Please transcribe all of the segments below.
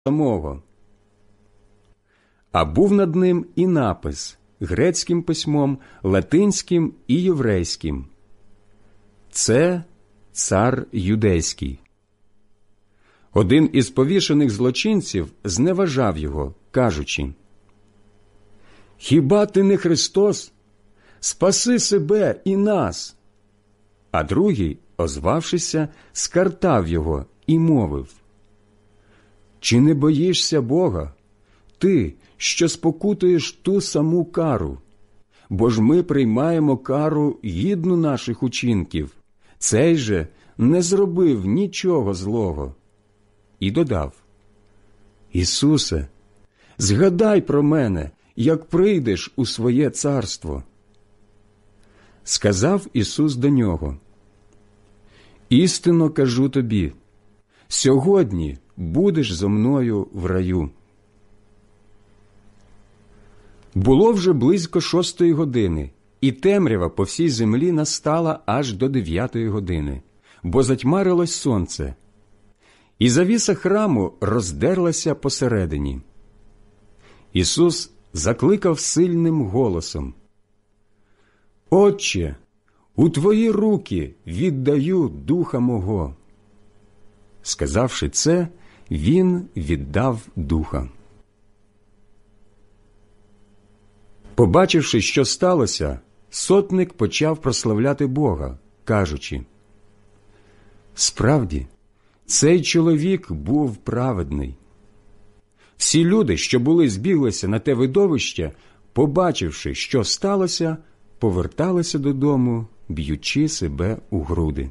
самого. А був над ним і напис грецьким письмом, латинським і єврейським: «Це цар юдейський». Один із повішених злочинців зневажав його, кажучи: «Хіба ти не Христос? Спаси себе і нас!» А другий, озвавшися, скартав його і мовив: «Чи не боїшся Бога, ти, що спокутуєш ту саму кару? Бо ж ми приймаємо кару гідну наших учинків. Цей же не зробив нічого злого». І додав: «Ісусе, згадай про мене, як прийдеш у своє царство». Сказав Ісус до нього: «Істинно кажу тобі, сьогодні будеш зо мною в раю». Було вже близько 6-ї години, і темрява по всій землі настала аж до 9-ї години, бо затьмарилось сонце. І завіса храму роздерлася посередині. Ісус закликав сильним голосом: «Отче, у Твої руки віддаю духа мого». Сказавши це, Він віддав духа. Побачивши, що сталося, сотник почав прославляти Бога, кажучи: «Справді, цей чоловік був праведний». Всі люди, що були збіглися на те видовище, побачивши, що сталося, поверталися додому, б'ючи себе у груди.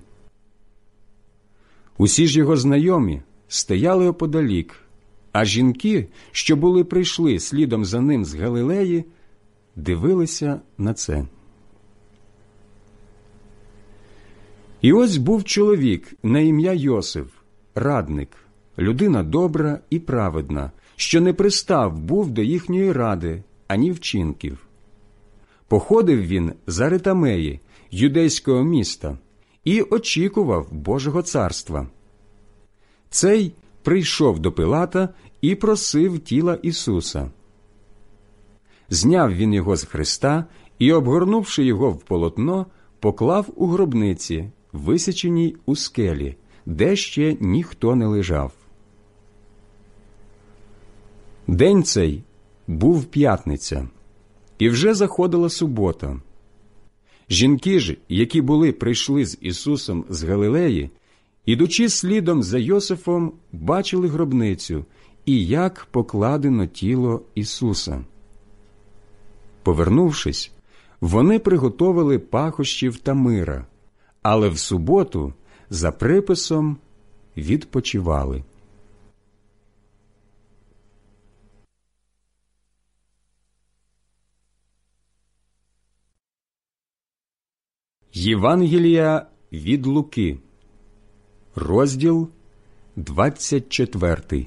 Усі ж його знайомі стояли оподалік, а жінки, що прийшли слідом за ним з Галилеї, дивилися на це. І ось був чоловік на ім'я Йосиф, радник, людина добра і праведна, що не пристав був до їхньої ради, ані вчинків. Походив він з Аритамеї, юдейського міста, і очікував Божого царства. Цей прийшов до Пилата і просив тіла Ісуса. Зняв він його з хреста і, обгорнувши його в полотно, поклав у гробниці, висіченій у скелі, де ще ніхто не лежав. День цей був п'ятниця, і вже заходила субота. Жінки ж, які прийшли з Ісусом з Галилеї, ідучи слідом за Йосифом, бачили гробницю і як покладено тіло Ісуса. Повернувшись, вони приготовили пахощів та мира, але в суботу за приписом відпочивали. Євангелія від Луки, розділ 24.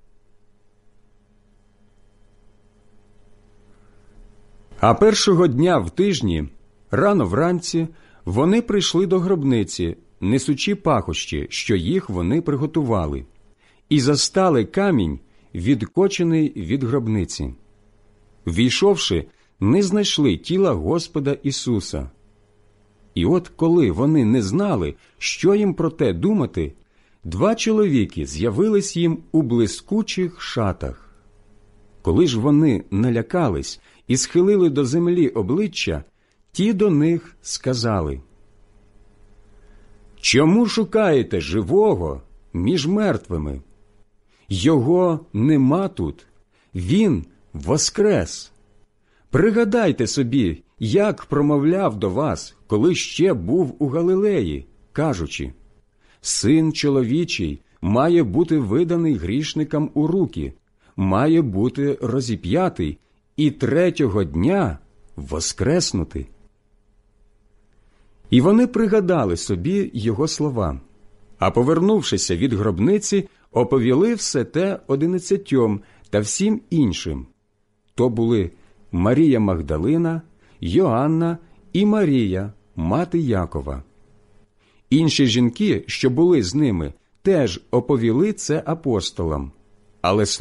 А першого дня в тижні, рано вранці, вони прийшли до гробниці, несучи пахощі, що їх вони приготували, і застали камінь, відкочений від гробниці. Ввійшовши, не знайшли тіла Господа Ісуса. І от коли вони не знали, що їм про те думати, 2 чоловіки з'явились їм у блискучих шатах. Коли ж вони налякались і схилили до землі обличчя, ті до них сказали: «Чому шукаєте живого між мертвими? Його нема тут, він воскрес. Пригадайте собі, як промовляв до вас, коли ще був у Галилеї, кажучи: Син чоловічий має бути виданий грішникам у руки, має бути розіп'ятий і 3-го дня воскреснути». І вони пригадали собі його слова, а повернувшися від гробниці, оповіли все те 11 та всім іншим. То були Марія Магдалина, Йоанна і Марія, мати Якова. Інші жінки, що були з ними, теж оповіли це апостолам. але